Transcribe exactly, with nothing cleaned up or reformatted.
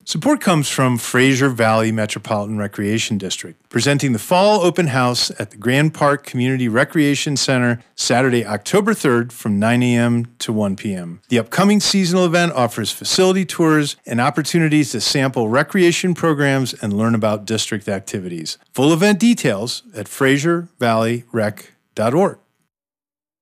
Support comes from Fraser Valley Metropolitan Recreation District, presenting the Fall Open House at the Grand Park Community Recreation Center Saturday, October third from nine a.m. to one p.m. The upcoming seasonal event offers facility tours and opportunities to sample recreation programs and learn about district activities. Full event details at fraser valley rec dot org.